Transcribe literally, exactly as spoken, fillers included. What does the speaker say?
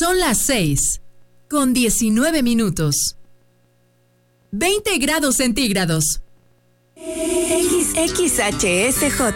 Son las seis, con diecinueve minutos. veinte grados centígrados. X H S J